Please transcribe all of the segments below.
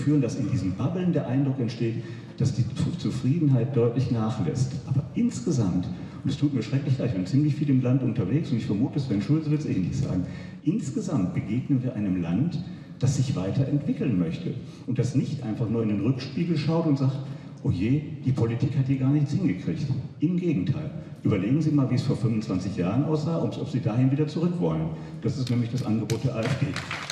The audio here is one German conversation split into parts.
führen, dass in diesen Bubbeln der Eindruck entsteht, dass die Zufriedenheit deutlich nachlässt. Aber insgesamt, und es tut mir schrecklich leid, ich bin ziemlich viel im Land unterwegs und ich vermute, Sven Schulze wird es ähnlich sagen, insgesamt begegnen wir einem Land, das sich weiterentwickeln möchte und das nicht einfach nur in den Rückspiegel schaut und sagt, oh je, die Politik hat hier gar nichts hingekriegt. Im Gegenteil. Überlegen Sie mal, wie es vor 25 Jahren aussah und ob Sie dahin wieder zurück wollen. Das ist nämlich das Angebot der AfD.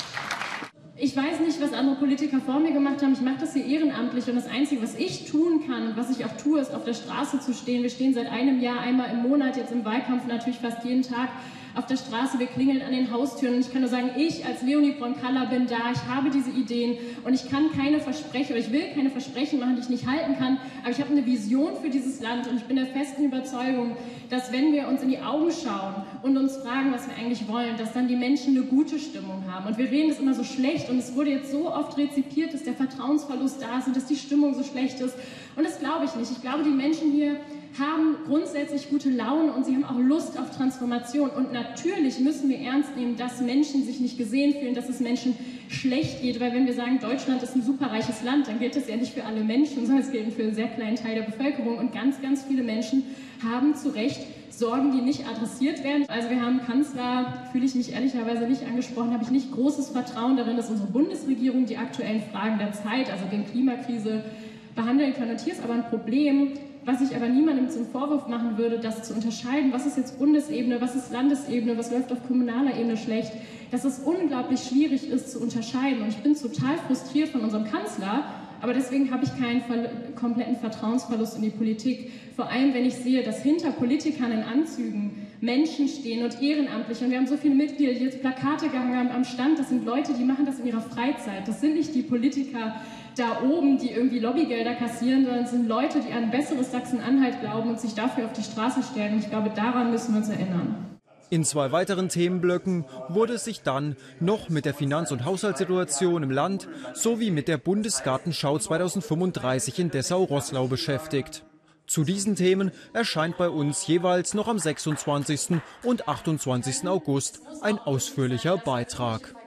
Ich weiß nicht, was andere Politiker vor mir gemacht haben. Ich mache das hier ehrenamtlich und das Einzige, was ich tun kann und was ich auch tue, ist auf der Straße zu stehen. Wir stehen seit einem Jahr einmal im Monat, jetzt im Wahlkampf natürlich fast jeden Tag auf der Straße, wir klingeln an den Haustüren und ich kann nur sagen, ich als Leonie Bronkaller bin da, ich habe diese Ideen und ich kann keine Versprechen, oder ich will keine Versprechen machen, die ich nicht halten kann, aber ich habe eine Vision für dieses Land und ich bin der festen Überzeugung, dass wenn wir uns in die Augen schauen und uns fragen, was wir eigentlich wollen, dass dann die Menschen eine gute Stimmung haben. Und wir reden das immer so schlecht und es wurde jetzt so oft rezipiert, dass der Vertrauensverlust da ist und dass die Stimmung so schlecht ist. Und das glaube ich nicht. Ich glaube, die Menschen hier haben grundsätzlich gute Laune und sie haben auch Lust auf Transformation. Und natürlich müssen wir ernst nehmen, dass Menschen sich nicht gesehen fühlen, dass es Menschen schlecht geht. Weil wenn wir sagen, Deutschland ist ein superreiches Land, dann gilt das ja nicht für alle Menschen, sondern es gilt für einen sehr kleinen Teil der Bevölkerung. Und ganz, ganz viele Menschen haben zu Recht Sorgen, die nicht adressiert werden. Also wir haben Kanzler, fühle ich mich ehrlicherweise nicht angesprochen, habe ich nicht großes Vertrauen darin, dass unsere Bundesregierung die aktuellen Fragen der Zeit, also die Klimakrise, behandeln kann. Und hier ist aber ein Problem, was ich aber niemandem zum Vorwurf machen würde, das zu unterscheiden, was ist jetzt Bundesebene, was ist Landesebene, was läuft auf kommunaler Ebene schlecht, dass es unglaublich schwierig ist zu unterscheiden. Und ich bin total frustriert von unserem Kanzler, aber deswegen habe ich keinen kompletten Vertrauensverlust in die Politik. Vor allem, wenn ich sehe, dass hinter Politikern in Anzügen Menschen stehen und ehrenamtlich. Und wir haben so viele Mitglieder, die jetzt Plakate gehangen haben am Stand. Das sind Leute, die machen das in ihrer Freizeit. Das sind nicht die Politiker da oben, die irgendwie Lobbygelder kassieren, sondern es sind Leute, die an ein besseres Sachsen-Anhalt glauben und sich dafür auf die Straße stellen. Und ich glaube, daran müssen wir uns erinnern. In 2 weiteren Themenblöcken wurde es sich dann noch mit der Finanz- und Haushaltssituation im Land sowie mit der Bundesgartenschau 2035 in Dessau-Roßlau beschäftigt. Zu diesen Themen erscheint bei uns jeweils noch am 26. und 28. August ein ausführlicher Beitrag.